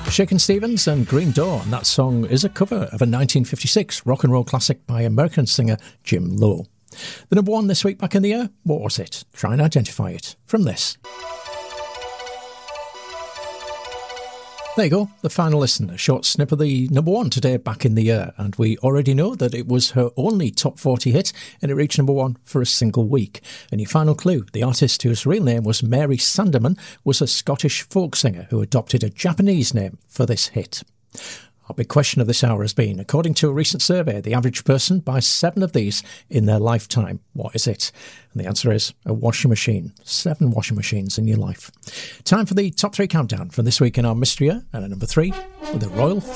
Shakin' Stevens and Green Door, and that song is a cover of a 1956 rock and roll classic by American singer Jim Lowe. The number one this week back in the year, what was it? Try and identify it from this. There you go, the final listen, a short snip of the number one today back in the year, and we already know that it was her only top 40 hit and it reached number one for a single week. And your final clue, the artist whose real name was Mary Sandeman was a Scottish folk singer who adopted a Japanese name for this hit. Our big question of this hour has been, according to a recent survey, the average person buys 7 of these in their lifetime. What is it? And the answer is a washing machine. 7 washing machines in your life. Time for the top 3 countdown from this week in our mystery year. And at number 3, with a royal